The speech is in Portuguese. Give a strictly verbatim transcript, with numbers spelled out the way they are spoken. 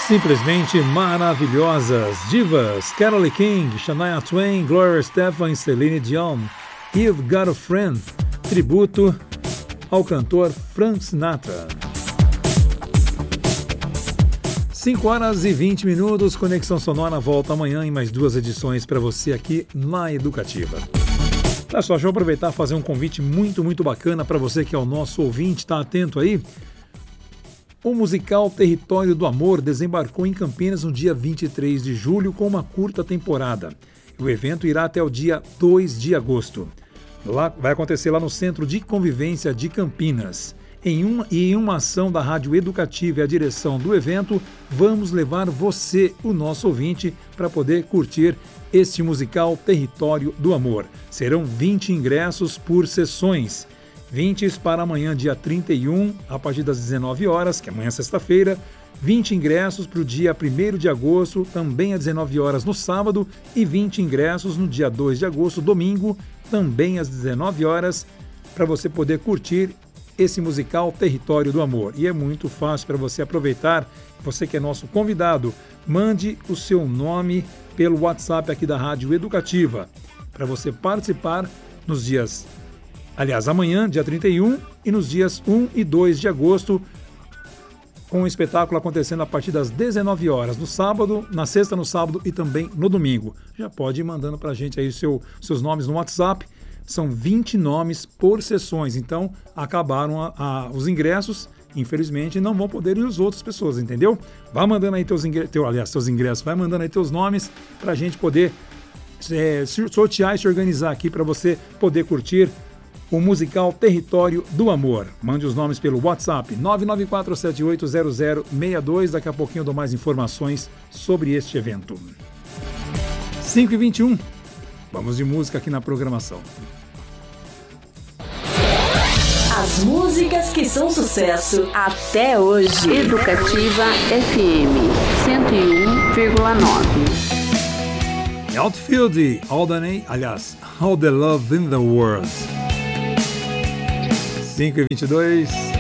Simplesmente maravilhosas divas Carole King, Shania Twain, Gloria Estefan e Celine Dion. You've Got a Friend, tributo ao cantor Frank Sinatra. cinco horas e vinte minutos, Conexão Sonora volta amanhã em mais duas edições para você aqui na Educativa. Tá só, deixa eu aproveitar e fazer um convite muito, muito bacana para você que é o nosso ouvinte, tá atento aí. O musical Território do Amor desembarcou em Campinas no dia vinte e três de julho com uma curta temporada. O evento irá até o dia dois de agosto. Lá, vai acontecer lá no Centro de Convivência de Campinas. Em uma, e em uma ação da Rádio Educativa e a direção do evento, vamos levar você, o nosso ouvinte, para poder curtir este musical Território do Amor. Serão vinte ingressos por sessões. vinte para amanhã, dia trinta e um, a partir das dezenove horas, que é amanhã sexta-feira. vinte ingressos para o dia primeiro de agosto, também às dezenove horas no sábado. E vinte ingressos no dia dois de agosto, domingo, também às dezenove horas, para você poder curtir esse musical Território do Amor. E é muito fácil para você aproveitar. Você que é nosso convidado, mande o seu nome pelo WhatsApp aqui da Rádio Educativa, para você participar nos dias... Aliás, amanhã, dia trinta e um, e nos dias um e dois de agosto, com o espetáculo acontecendo a partir das dezenove horas, no sábado, na sexta, no sábado e também no domingo. Já pode ir mandando para a gente aí seu, seus nomes no WhatsApp. São vinte nomes por sessões, então acabaram a, a, os ingressos, infelizmente não vão poder ir as outras pessoas, entendeu? Vai mandando aí teus ingressos, teu, aliás, seus ingressos, vai mandando aí teus nomes para a gente poder é, sortear e se organizar aqui para você poder curtir o musical Território do Amor. Mande os nomes pelo WhatsApp nove nove quatro sete oito zero zero seis dois. Daqui a pouquinho eu dou mais informações sobre este evento. cinco e vinte e um. Vamos de música aqui na programação. As músicas que são sucesso até hoje. Educativa F M cento e um vírgula nove. Outfield, All the Name, aliás, All the Love in the World. cinco e vinte e dois.